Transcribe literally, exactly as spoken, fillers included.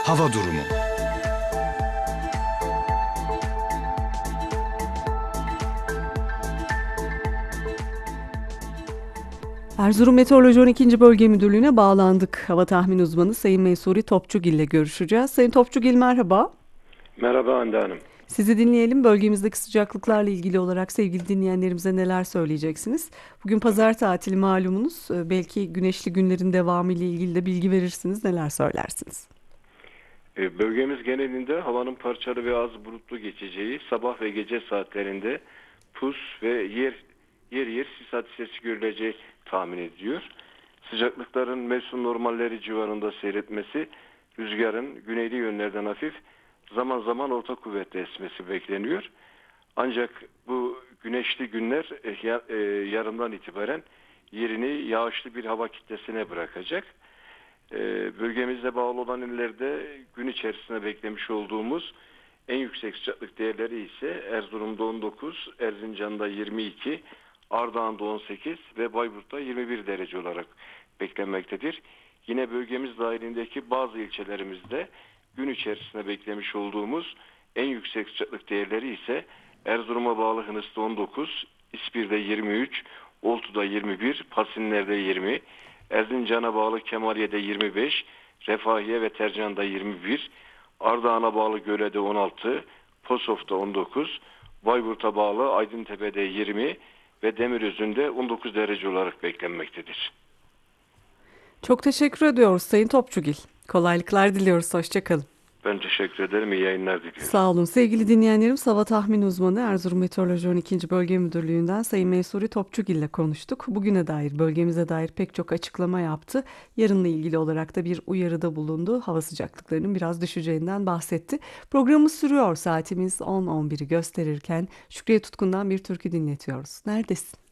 Hava durumu. Erzurum Meteoroloji on ikinci. Bölge Müdürlüğü'ne bağlandık. Hava tahmin uzmanı Sayın Mensuri Topçugil ile görüşeceğiz. Sayın Topçugil merhaba. Merhaba Hande Hanım. Sizi dinleyelim. Bölgemizdeki sıcaklıklarla ilgili olarak sevgili dinleyenlerimize neler söyleyeceksiniz? Bugün pazar tatili malumunuz. Ee, Belki güneşli günlerin devamı ile ilgili de bilgi verirsiniz. Neler söylersiniz? E, Bölgemiz genelinde havanın parçalı ve az bulutlu geçeceği, sabah ve gece saatlerinde pus ve yer yer yer sis hadisesi görüleceği tahmin ediliyor. Sıcaklıkların mevsim normalleri civarında seyretmesi, rüzgarın güneyli yönlerden hafif, zaman zaman orta kuvvetle esmesi bekleniyor. Ancak bu güneşli günler e, ya- e, yarından itibaren yerini yağışlı bir hava kitlesine bırakacak. Ee, bölgemizde bağlı olan illerde gün içerisinde beklemiş olduğumuz en yüksek sıcaklık değerleri ise Erzurum'da on dokuz, Erzincan'da yirmi iki, Ardahan'da on sekiz ve Bayburt'ta yirmi bir derece olarak beklenmektedir. Yine bölgemiz dahilindeki bazı ilçelerimizde gün içerisinde beklemiş olduğumuz en yüksek sıcaklık değerleri ise Erzurum'a bağlı Hınıs'ta on dokuz, İspir'de yirmi üç, Oltu'da yirmi bir, Pasinler'de yirmi, Erzincan'a bağlı Kemaliye'de yirmi beş, Refahiye ve Tercan'da yirmi bir, Ardahan'a bağlı Göle'de on altı, Posof'ta on dokuz, Bayburt'a bağlı Aydıntepe'de yirmi ve Demirözü'nde on dokuz derece olarak beklenmektedir. Çok teşekkür ediyoruz Sayın Topçugil. Kolaylıklar diliyoruz. Hoşça kalın. Ben teşekkür ederim. İyi yayınlar diliyorum. Sağ olun. Sevgili dinleyenlerim, hava tahmin uzmanı Erzurum Meteoroloji on ikinci. Bölge Müdürlüğü'nden Sayın Mensuri Topçugil ile konuştuk. Bugüne dair, bölgemize dair pek çok açıklama yaptı. Yarınla ilgili olarak da bir uyarıda bulundu. Hava sıcaklıklarının biraz düşeceğinden bahsetti. Programımız sürüyor. Saatimiz on on biri gösterirken Şükriye Tutkun'dan bir türkü dinletiyoruz. Neredesin?